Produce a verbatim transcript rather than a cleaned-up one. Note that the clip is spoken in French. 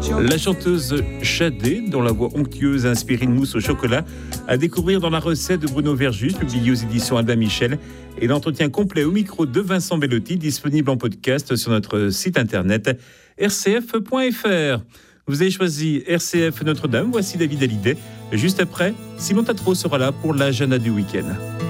La chanteuse Shadé, dont la voix onctueuse a inspiré une mousse au chocolat, à découvrir dans la recette de Bruno Verjus, publiée aux éditions Albin Michel, et l'entretien complet au micro de Vincent Bellotti, disponible en podcast sur notre site internet r c f point f r. Vous avez choisi R C F Notre-Dame, voici David Hallyday. Juste après, Simon Tatro sera là pour l'agenda du week-end.